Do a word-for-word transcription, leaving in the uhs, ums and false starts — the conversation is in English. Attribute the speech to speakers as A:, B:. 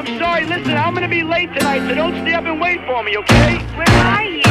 A: I'm sorry. Listen, I'm gonna be late tonight, so don't stay up and wait for me, okay?
B: Where are you?